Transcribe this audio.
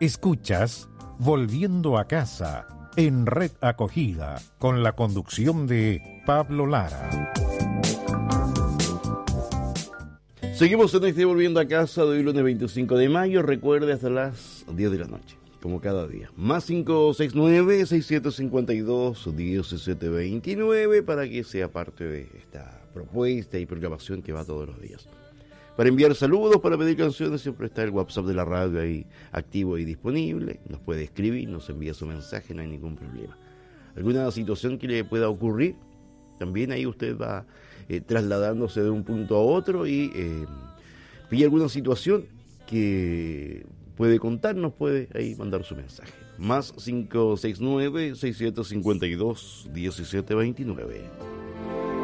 Escuchas Volviendo a Casa en Red Acogida con la conducción de Pablo Lara. Seguimos en este Volviendo a Casa de hoy lunes 25 de mayo. Recuerde hasta las 10 de la noche, como cada día. Más 569-6752-1729 para que sea parte de esta propuesta y programación que va todos los días. Para enviar saludos, para pedir canciones, siempre está el WhatsApp de la radio ahí activo y disponible. Nos puede escribir, nos envía su mensaje, no hay ningún problema. Alguna situación que le pueda ocurrir, también ahí usted va trasladándose de un punto a otro y pide alguna situación que puede contarnos, puede ahí mandar su mensaje. Más 569-6752-1729.